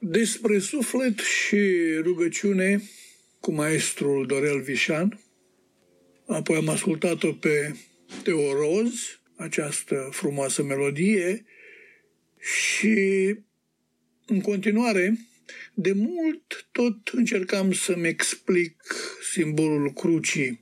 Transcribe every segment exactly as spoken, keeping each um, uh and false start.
Despre suflet și rugăciune cu maestrul Dorel Vișan. Apoi am ascultat-o pe Teo Roz, această frumoasă melodie, și în continuare, de mult tot încercam să-mi explic simbolul crucii.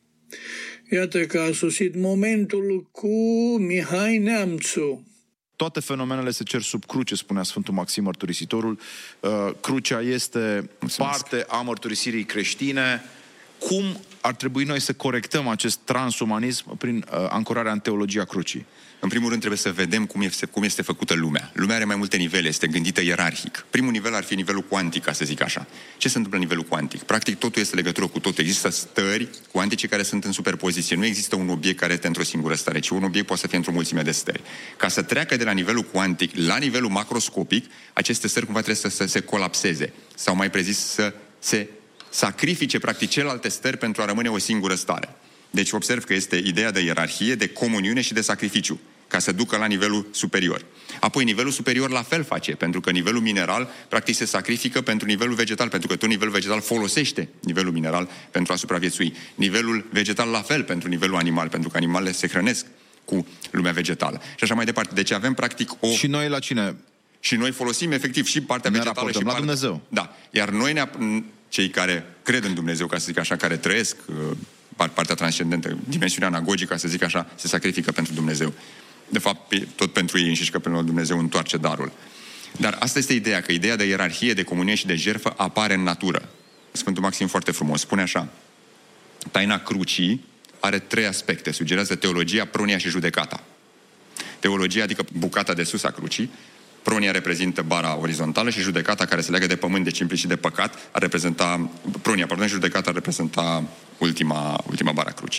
Iată că a sosit momentul cu Mihai Neamțu. Toate fenomenele se cer sub cruce, spunea Sfântul Maxim Mărturisitorul. Crucea este parte a mărturisirii creștine. Cum ar trebui noi să corectăm acest transumanism prin ancorarea în teologia crucii? În primul rând trebuie să vedem cum este, cum este făcută lumea. Lumea are mai multe nivele, este gândită ierarhic. Primul nivel ar fi nivelul cuantic, ca să zic așa. Ce se întâmplă la nivelul cuantic? Practic totul este legătură cu totul. Există stări cuantice care sunt în superpoziție. Nu există un obiect care este într-o singură stare, ci un obiect poate să fie într-o mulțime de stări. Ca să treacă de la nivelul cuantic la nivelul macroscopic, aceste stări cumva trebuie să, să se colapseze. Sau mai prezis să se sacrifice practic celelalte stări pentru a rămâne o singură stare. Deci observ că este ideea de ierarhie, de comuniune și de sacrificiu, ca să ducă la nivelul superior. Apoi nivelul superior la fel face, pentru că nivelul mineral practic se sacrifică pentru nivelul vegetal, pentru că tot nivelul vegetal folosește nivelul mineral pentru a supraviețui. Nivelul vegetal la fel pentru nivelul animal, pentru că animalele se hrănesc cu lumea vegetală. Și așa mai departe. Deci avem practic o... Și noi la cine? Și noi folosim efectiv și partea ne vegetală și la partea... Dumnezeu. Da. Iar noi, ne... cei care cred în Dumnezeu, ca să zic așa, care trăiesc partea transcendentă, dimensiunea anagogică, să zic așa, se sacrifică pentru Dumnezeu. De fapt, tot pentru ei înșiși, că până la Dumnezeu întoarce darul. Dar asta este ideea, că ideea de ierarhie, de comunie și de jertfă apare în natură. Sfântul Maxim foarte frumos spune așa: taina crucii are trei aspecte, sugerează teologia, pronia și judecata. Teologia, adică bucata de sus a crucii, pronia reprezintă bara orizontală și judecata, care se leagă de pământ, de implicit și de păcat, ar reprezenta, pronia, pardon, judecata ar reprezenta ultima, ultima bara crucii.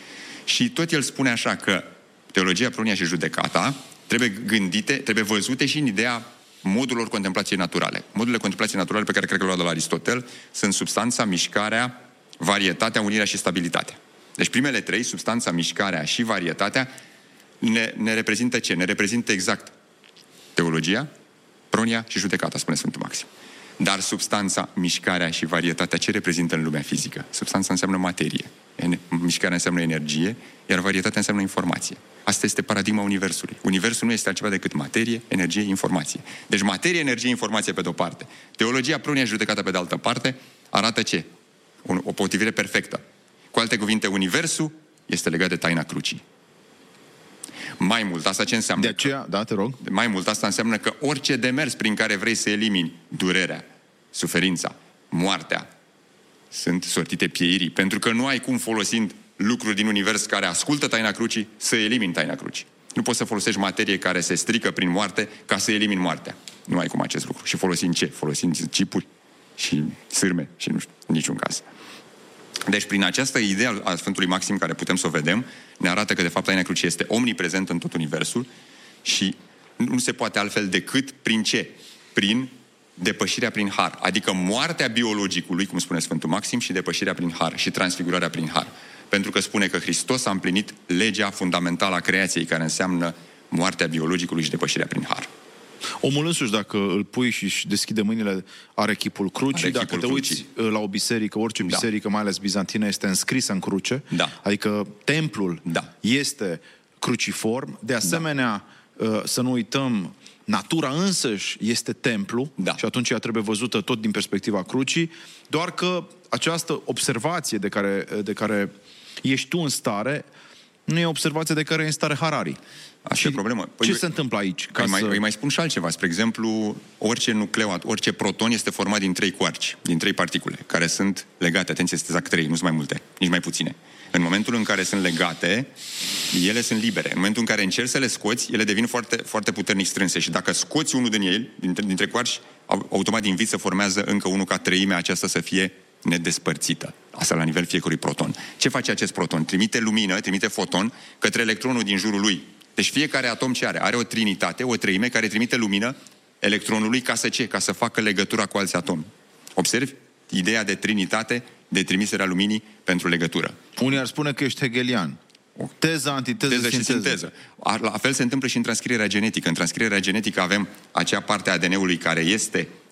Și tot el spune așa că teologia, pronia și judecata trebuie gândite, trebuie văzute și în ideea modurilor contemplației naturale. Modurile contemplației naturale pe care cred că le luat de la Aristotel sunt substanța, mișcarea, varietatea, unirea și stabilitatea. Deci primele trei, substanța, mișcarea și varietatea, ne, ne reprezintă ce? Ne reprezintă exact teologia, pronia și judecata, spune Sfântul Maxim. Dar substanța, mișcarea și varietatea ce reprezintă în lumea fizică? Substanța înseamnă materie, mișcarea înseamnă energie, iar varietatea înseamnă informație. Asta este paradigma Universului. Universul nu este altceva decât materie, energie, informație. Deci materie, energie, informație pe de-o parte. Teologia, pronia, judecata pe de altă parte arată ce? O, o potrivire perfectă. Cu alte cuvinte, Universul este legat de taina crucii. Mai mult, asta ce înseamnă? De aceea, da, te rog. Mai mult, asta înseamnă că orice demers prin care vrei să elimini durerea, suferința, moartea, sunt sortite pieirii. Pentru că nu ai cum, folosind lucruri din univers care ascultă taina crucii, să elimini taina crucii. Nu poți să folosești materie care se strică prin moarte ca să elimini moartea. Nu ai cum acest lucru. Și folosind ce? Folosind chipuri și sârme și nu știu, în niciun caz. Deci, prin această idee a Sfântului Maxim, care putem să o vedem, ne arată că, de fapt, taina crucii este omniprezent în tot universul și nu se poate altfel decât prin ce? Prin depășirea prin har. Adică moartea biologicului, cum spune Sfântul Maxim, și depășirea prin har și transfigurarea prin har. Pentru că spune că Hristos a împlinit legea fundamentală a creației, care înseamnă moartea biologicului și depășirea prin har. Omul însuși, dacă îl pui și își deschide mâinile, are chipul crucii. Are dacă chipul te uiți crucii. la o biserică, orice Da. biserică, mai ales bizantină, este înscrisă în cruce. Da. Adică templul Da. este cruciform. De asemenea, da. să nu uităm, natura însăși este templu. Da. Și atunci ea trebuie văzută tot din perspectiva crucii. Doar că această observație de care, de care ești tu în stare nu e observație de care e în stare Harari. Asta e problemă. Păi ce se întâmplă aici? Ca îi, mai, să... îi mai spun și altceva. Spre exemplu, orice nucleu, orice proton este format din trei quarci, din trei particule, care sunt legate. Atenție, este exact trei, nu sunt mai multe, nici mai puține. În momentul în care sunt legate, ele sunt libere. În momentul în care încerci să le scoți, ele devin foarte, foarte puternic strânse. Și dacă scoți unul din ei, dintre, dintre quarci, automat din vid se formează încă unul ca treimea aceasta să fie nedespărțită. Asta la nivel fiecărui proton. Ce face acest proton? Trimite lumină, trimite foton către electronul din jurul lui. Deci fiecare atom ce are? Are o trinitate, o treime care trimite lumină electronului ca să ce? Ca să facă legătura cu alți atomi. Observi? Ideea de trinitate, de trimiserea luminii pentru legătură. Unii ar spune că ești hegelian. Teza, antiteză, Teză sinteză. și sinteză. La fel se întâmplă și în transcrierea genetică. În transcrierea genetică avem acea parte a A D N-ului care este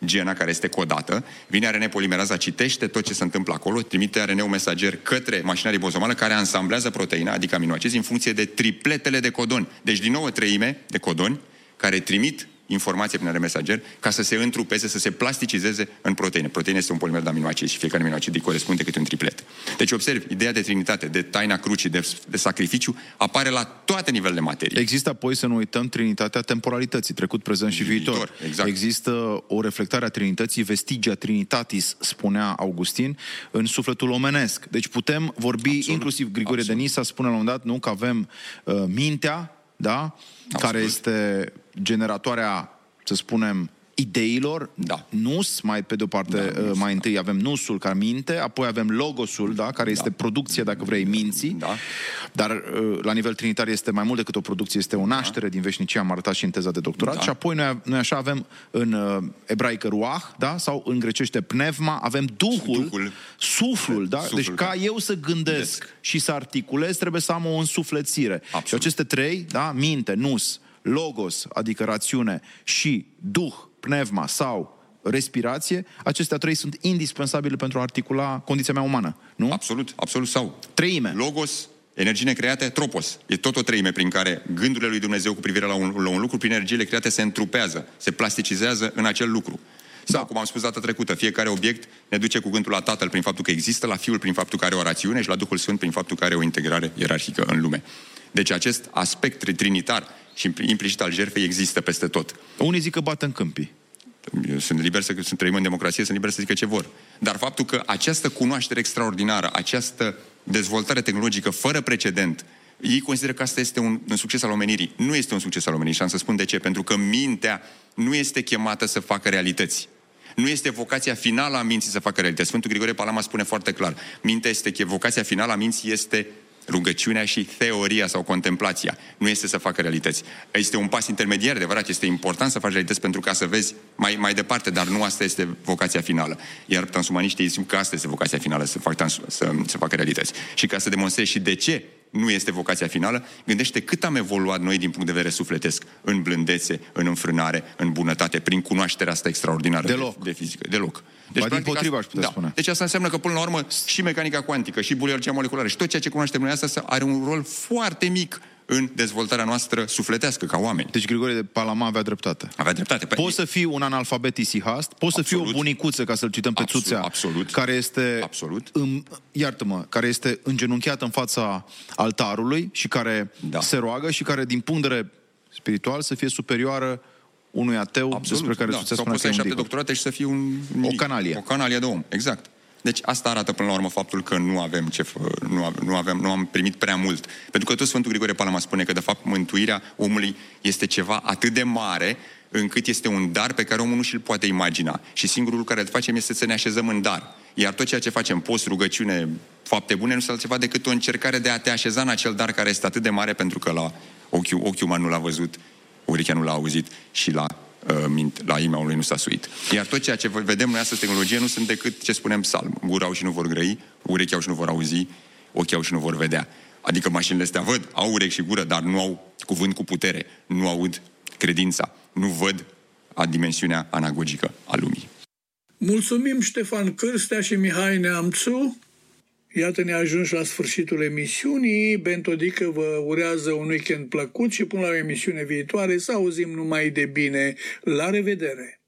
gena care este codată, vine R N A polimeraza, citește tot ce se întâmplă acolo, trimite R N A-ul mesager către mașina ribozomală care ansamblează proteina, adică aminoacizi, în funcție de tripletele de codoni. Deci din nou o treime de codoni care trimit informație prin R N A mesager ca să se întrupeze, să se plasticizeze în proteine. Proteina este un polimer de aminoacizi și fiecare aminoacid îi corespunde câte un triplet. Deci observi, ideea de trinitate, de taina crucii, de, de sacrificiu, apare la toate nivelele materii. Există apoi, să nu uităm, trinitatea temporalității, trecut, prezent și viitor. viitor exact. Există o reflectare a trinității, vestigia trinitatis, spunea Augustin, în sufletul omenesc. Deci putem vorbi, absolut, inclusiv Grigorie absolut. de Nisa spune la un moment dat, nu, că avem uh, mintea, da? Absolut. Care este generatoarea, să spunem, ideilor, da. nus, mai pe de-o parte, da, nus, mai întâi da. avem nusul ca minte, apoi avem logosul, da, care da. este producție, dacă vrei, minții, da. dar la nivel trinitar este mai mult decât o producție, este o naștere da. din veșnicie, am arătat și în teza de doctorat, da. și apoi noi, noi așa avem în uh, ebraică ruach, da, sau în grecește pneuma, avem duhul, duhul suflul, da, suflul, deci ca eu să gândesc Desc. și să articulez, trebuie să am o însuflețire. Absolut. Și aceste trei, da, minte, nus, logos, adică rațiune, și duh, pneuma sau respirație, acestea trei sunt indispensabile pentru a articula condiția mea umană, nu? Absolut, absolut, sau treime. Logos, energie necreate, tropos. E tot o treime prin care gândurile lui Dumnezeu cu privire la un, la un lucru, prin energiile create, se întrupează, se plasticizează în acel lucru. Sau, da. cum am spus data trecută, fiecare obiect ne duce cuvântul la Tatăl prin faptul că există, la Fiul prin faptul că are o rațiune și la Duhul Sfânt prin faptul că are o integrare ierarhică în lume. Deci acest aspect trinitar și implicit al jertfei există peste tot. Unii zic că bată în câmpii. Eu sunt liber să sunt trăim în democrație, sunt liber să zică ce vor. Dar faptul că această cunoaștere extraordinară, această dezvoltare tehnologică fără precedent, ei consideră că asta este un, un succes al omenirii. Nu este un succes al omenirii și am să spun de ce. Pentru că mintea nu este chemată să facă realități. Nu este vocația finală a minții să facă realități. Sfântul Grigorie Palama spune foarte clar. Mintea este, vocația finală a minții este rugăciunea și teoria sau contemplația. Nu este să facă realități. Este un pas intermediar, adevărat, este important să faci realități pentru ca să vezi mai, mai departe, dar nu asta este vocația finală. Iar transumaniștii zic că asta este vocația finală, să facă, să, să facă realități. Și ca să demonstrezi și de ce nu este vocația finală, gândește cât am evoluat noi din punct de vedere sufletesc, în blândețe, în înfrânare, în bunătate, prin cunoașterea asta extraordinară de, de fizică. Deloc. Deci, din potriva, aș putea da. spune. Deci asta înseamnă că, până la urmă, și mecanica cuantică, și biologia moleculară, și tot ceea ce cunoaștem noi asta are un rol foarte mic în dezvoltarea noastră sufletească, ca oameni. Deci Grigorie de Palama avea dreptate. Avea dreptate. Poți să fii un analfabet isihast, poți să fii o bunicuță, ca să-l cităm pe Țuțea, absolut, care este, absolut. În, iartă-mă, care este îngenunchiată în fața altarului și care da. se roagă și care, din punct de vedere spiritual, să fie superioară unui ateu, absolut, despre care da. Țuțea spunea că e un șapte doctorate și să fie un, o canalie. O canalie de om, exact. Deci asta arată până la urmă faptul că nu avem ce nu, avem, nu avem nu am primit prea mult. Pentru că tot Sfântul Grigorie Palama spune că de fapt mântuirea omului este ceva atât de mare încât este un dar pe care omul nu și-l poate imagina. Și singurul lucru care îl facem este să ne așezăm în dar. Iar tot ceea ce facem, post, rugăciune, fapte bune, nu este altceva decât o încercare de a te așeza în acel dar care este atât de mare pentru că la ochiul, ochiul uman nu l-a văzut, urechea nu l-a auzit și la la inima omului nu s-a suit. Iar tot ceea ce vedem noi astăzi, tehnologie, nu sunt decât ce spunem psalm. Gura au și nu vor grăi, urechi au și nu vor auzi, ochii au și nu vor vedea. Adică mașinile astea văd, au urechi și gură, dar nu au cuvânt cu putere, nu aud credința, nu văd a dimensiunea anagogică a lumii. Mulțumim Ștefan Cârstea și Mihai Neamțu. Iată, ne ajungi la sfârșitul emisiunii. Bentodică vă urează un weekend plăcut și până la o emisiune viitoare să auzim numai de bine. La revedere!